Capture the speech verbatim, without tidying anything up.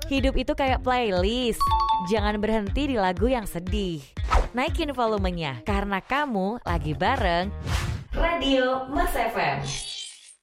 Hidup itu kayak playlist. Jangan berhenti di lagu yang sedih. Naikin volumenya karena kamu lagi bareng Radio Mas F M.